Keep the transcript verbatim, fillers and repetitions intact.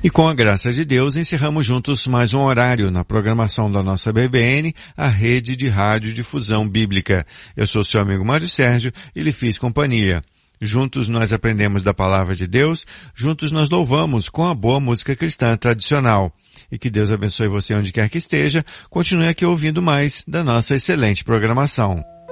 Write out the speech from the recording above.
E com a graça de Deus, encerramos juntos mais um horário na programação da nossa B B N, a rede de radiodifusão bíblica. Eu sou seu amigo Mário Sérgio e lhe fiz companhia. Juntos nós aprendemos da palavra de Deus, juntos nós louvamos com a boa música cristã tradicional. E que Deus abençoe você onde quer que esteja. Continue aqui ouvindo mais da nossa excelente programação.